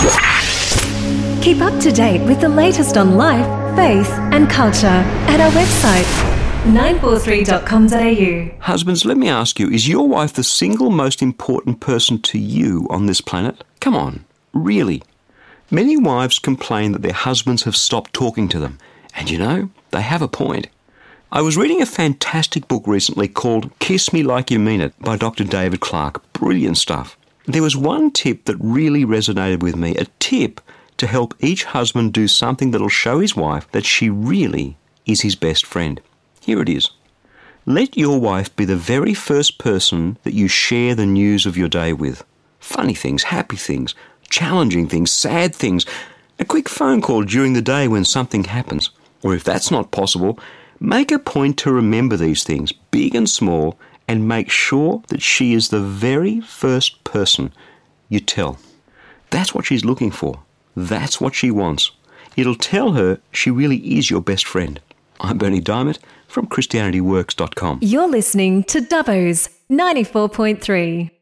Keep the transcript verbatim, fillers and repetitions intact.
Keep up to date with the latest on life, faith and culture at our website, nine four three dot com dot a u. Husbands, let me ask you, is your wife the single most important person to you on this planet? Come on, really? Many wives complain that their husbands have stopped talking to them. And you know, they have a point. I was reading a fantastic book recently called Kiss Me Like You Mean It by Doctor David Clark. Brilliant stuff. There was one tip that really resonated with me, a tip to help each husband do something that'll show his wife that she really is his best friend. Here it is. Let your wife be the very first person that you share the news of your day with. Funny things, happy things, challenging things, sad things. A quick phone call during the day when something happens. Or if that's not possible, make a point to remember these things, big and small, and make sure that she is the very first person you tell. That's what she's looking for. That's what she wants. It'll tell her she really is your best friend. I'm Bernie Diamond from Christianity Works dot com. You're listening to Dubbo's ninety-four point three.